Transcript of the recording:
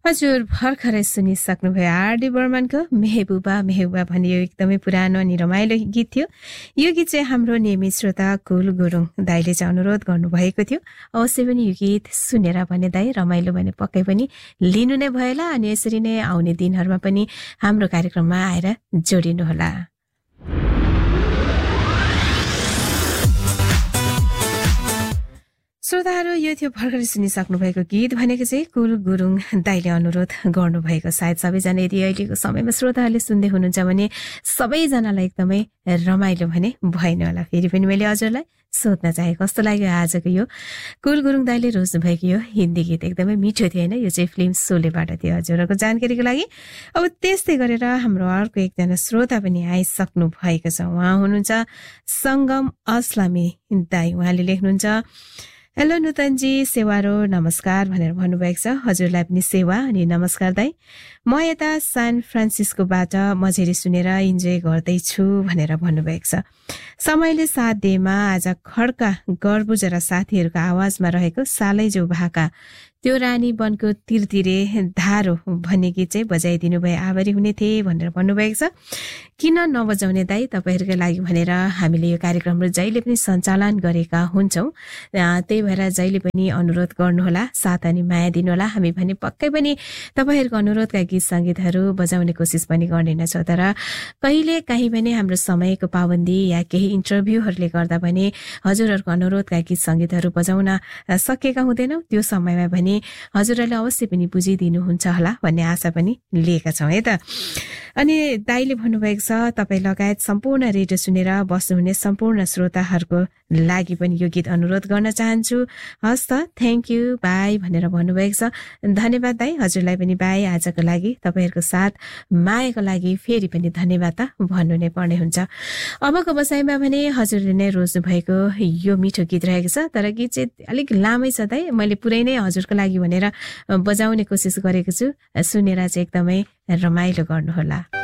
हजुर भर्खरै सुनिसक्नुभयो आरडी बर्मनको मेहबुबा मेहबुबा भन्ने यो एकदमै पुरानो अनि रमाइलो गीत थियो। यो गीत चाहिँ हाम्रो नियमित श्रोता कुल गुरुङ दाइले चाहिँ अनुरोध गर्नुभएको थियो। अवश्य पनि यो गीत सुनेर भने दाइ रमाइलो भने पक्कै पनि लिनु नै भएला अनि यसरी नै आउने दिनहरूमा पनि हाम्रो कार्यक्रममा आएर जोडिनुहोला। श्रोताहरू यो थियो भर्खरै सुनिसक्नु भएको गीत भनेको चाहिँ कुल गुरुङ दाइले अनुरोध गर्नुभएको। सायद सबैजना यदि अहिलेको समयमा श्रोताहरूले सुन्दै हुनुहुन्छ भने सबैजनालाई एकदमै रमाइलो भने भएन होला। फेरि पनि मैले हजुरलाई सोध्न चाहे कस्तो लाग्यो आजको यो कुल गुरुङ दाइले रोज्नु भएको यो हिन्दी गीत। एकदमै मिठो थियो होइन? यो चाहिँ फिल्म सोलेबाट थियो। हजुरहरूको जानकारीको लागि अब त्यस्तै गरेर हाम्रो अर्को एकजना श्रोता पनि आइसक्नु भएको छ। उहाँ हुनुहुन्छ सङ्गम अस्लामी दाई। उहाँले लेख्नुहुन्छ, हेलो नुतनजी, सेवारो नमस्कार भनेर भन्नुभएको छ। हजुरलाई पनि सेवा अनि नमस्कार दाई। म यता सान फ्रान्सिस्कोबाट मझेरी सुनेर इन्जोय गर्दैछु भनेर भन्नुभएको छ। समयले साथ दिएमा आज खड्का गर्बुज र साथीहरूको आवाजमा रहेको सालै जो भाका त्यो रानी वनको तिरतिरे धारो भन्ने गीत चाहिँ बजाइदिनु भए आभारी हुने थिए भनेर भन्नुभएको छ। किन नबजाउने दाई, तपाईँहरूकै लागि भनेर हामीले यो कार्यक्रमहरू जहिले पनि सञ्चालन गरेका हुन्छौँ। त्यही भएर जहिले पनि अनुरोध गर्नुहोला, साथ अनि माया दिनुहोला। हामी भने पक्कै पनि तपाईँहरूको अनुरोधका गीत सङ्गीतहरू बजाउने कोसिस पनि गर्नेछौँ। तर कहिले काहीँ पनि हाम्रो समयको पाबन्दी या केही इन्टरभ्यूहरूले गर्दा भने हजुरहरूको अनुरोधका गीत सङ्गीतहरू बजाउन सकेका हुँदैनौँ। त्यो समयमा भने हजुरहरूले अवश्य पनि बुझिदिनुहुन्छ होला भन्ने आशा पनि लिएका छौँ है त। अनि दाइले भन्नुभएको छ, तपाईँ लगायत सम्पूर्ण रेडियो सुनेर बस्नुहुने सम्पूर्ण श्रोताहरूको लागि पनि यो गीत अनुरोध गर्न चाहन्छु। हस् त, थ्याङ्क यू, बाई भनेर भन्नुभएको छ। धन्यवाद दाई, हजुरलाई पनि बाई। आजको लागि तपाईँहरूको साथ मायाको लागि फेरि पनि धन्यवाद त भन्नु नै पर्ने हुन्छ। अबको बसाइमा भने हजुरले नै रोज्नु भएको यो मिठो गीत रहेको छ। तर गीत चाहिँ अलिक लामै छ दाइ, मैले पुरै नै हजुरको लागि भनेर बजाउने कोसिस गरेको छु। सुनेर चाहिँ एकदमै रमाइलो गर्नुहोला।